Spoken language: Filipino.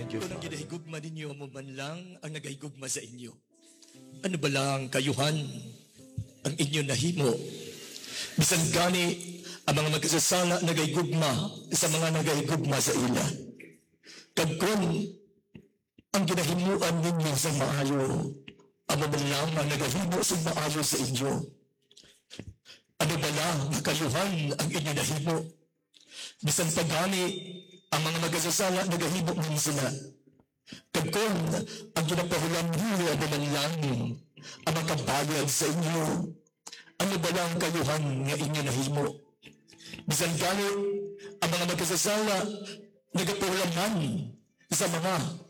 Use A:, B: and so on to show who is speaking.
A: Thank you,
B: Kung ang
A: Father.
B: ginahigugma ninyo mo man lang ang nagahigugma sa inyo. Ano ba lang kayuhan ang inyo nahimo? Bisan gani ang mga magkasasala nagahigugma sa mga nagahigugma sa ila. Kagkon ang ginahimuan ninyo sa maayo, ang man lang ang nagahimo sa maayo sa inyo. Ano ba lang kayuhan ang inyo nahimo? Bisan pagani ang mga magkasasala nagahimo man sila. Kagkon ang ginapahulam niyo ang man lang ang makabayad sa inyo. Ano ba lang kayuhan nga inyo nahimo? Bisan gani ang mga magkasasala nagapahulam man sa mga